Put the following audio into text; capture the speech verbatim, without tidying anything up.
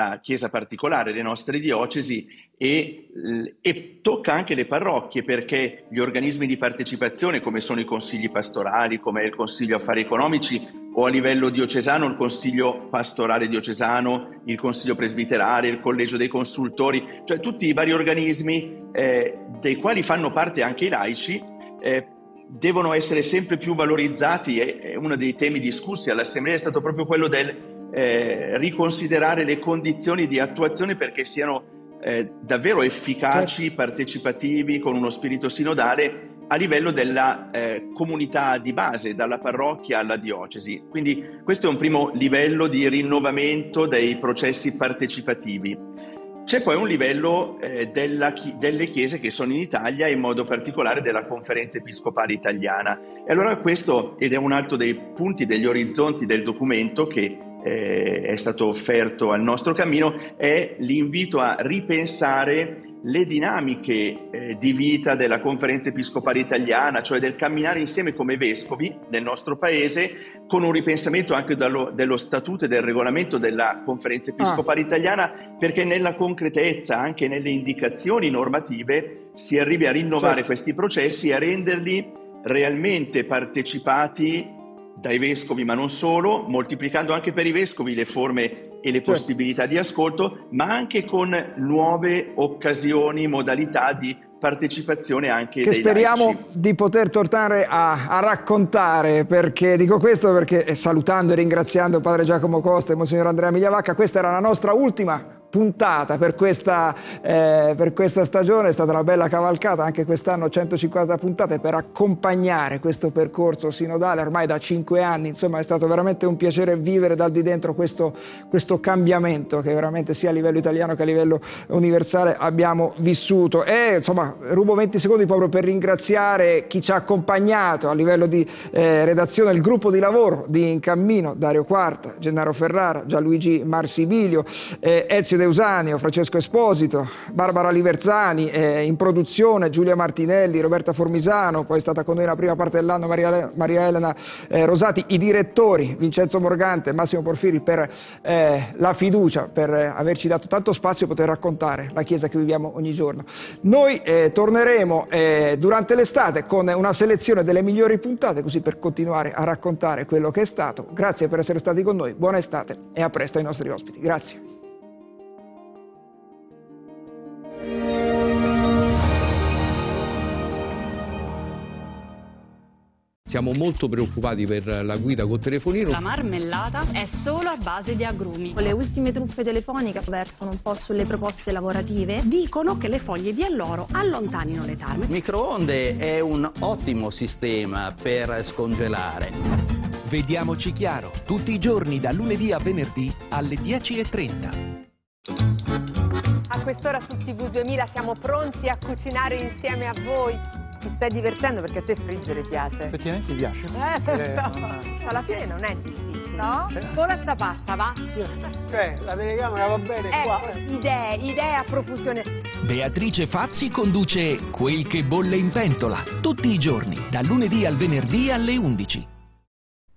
nostra chiesa particolare, le nostre diocesi, e, e tocca anche le parrocchie, perché gli organismi di partecipazione, come sono i consigli pastorali, come è il Consiglio Affari Economici, o a livello diocesano il Consiglio Pastorale Diocesano, il Consiglio Presbiterale, il Collegio dei Consultori, cioè tutti i vari organismi eh, dei quali fanno parte anche i laici, eh, devono essere sempre più valorizzati. E uno dei temi discussi all'Assemblea è stato proprio quello del eh, riconsiderare le condizioni di attuazione perché siano eh, davvero efficaci, certo, partecipativi, con uno spirito sinodale a livello della eh, comunità di base, dalla parrocchia alla diocesi. Quindi questo è un primo livello di rinnovamento dei processi partecipativi. C'è poi un livello eh, della, delle chiese che sono in Italia, in modo particolare della Conferenza Episcopale Italiana. E allora questo, ed è un altro dei punti, degli orizzonti del documento che eh, è stato offerto al nostro cammino, è l'invito a ripensare le dinamiche eh, di vita della Conferenza Episcopale Italiana, cioè del camminare insieme come vescovi nel nostro paese, con un ripensamento anche dallo, dello statuto e del regolamento della Conferenza Episcopale ah. Italiana, perché nella concretezza, anche nelle indicazioni normative, si arrivi a rinnovare certo. questi processi e a renderli realmente partecipati dai vescovi, ma non solo, moltiplicando anche per i vescovi le forme e le possibilità di ascolto, ma anche con nuove occasioni, modalità di partecipazione anche che dei speriamo laici. di poter tornare a, a raccontare. Perché dico questo? Perché eh, salutando e ringraziando Padre Giacomo Costa e Monsignor Andrea Migliavacca, questa era la nostra ultima puntata per questa, eh, per questa stagione. È stata una bella cavalcata, anche quest'anno centocinquanta puntate per accompagnare questo percorso sinodale ormai da cinque anni. Insomma, è stato veramente un piacere vivere dal di dentro questo, questo cambiamento che veramente sia a livello italiano che a livello universale abbiamo vissuto. E insomma rubo venti secondi proprio per ringraziare chi ci ha accompagnato a livello di eh, redazione, il gruppo di lavoro di In Cammino: Dario Quarta, Gennaro Ferrara, Gianluigi Marsibilio, eh, Ezio De Usanio, Francesco Esposito, Barbara Liverzani, eh, in produzione Giulia Martinelli, Roberta Formisano, poi è stata con noi la prima parte dell'anno Maria, Maria Elena eh, Rosati, i direttori Vincenzo Morgante e Massimo Porfiri per eh, la fiducia, per eh, averci dato tanto spazio e poter raccontare la Chiesa che viviamo ogni giorno. Noi eh, torneremo eh, durante l'estate con una selezione delle migliori puntate, così per continuare a raccontare quello che è stato. Grazie per essere stati con noi, buona estate e a presto ai nostri ospiti. Grazie. Siamo molto preoccupati per la guida col telefonino. La marmellata è solo a base di agrumi. Le ultime truffe telefoniche vertono un po' sulle proposte lavorative. Dicono che le foglie di alloro allontanino le tarme. Il microonde è un ottimo sistema per scongelare. Vediamoci chiaro, tutti i giorni da lunedì a venerdì alle dieci e trenta. A quest'ora su T V duemila siamo pronti a cucinare insieme a voi. Ti stai divertendo perché a te friggere piace. Effettivamente mi piace. Eh, eh, no. Alla fine non è difficile. No? Eh. Solo sta pasta, va? Cioè, la telecamera va bene eh, qua. Idee, idee a profusione. Beatrice Fazzi conduce Quel che bolle in pentola, tutti i giorni, dal lunedì al venerdì alle undici.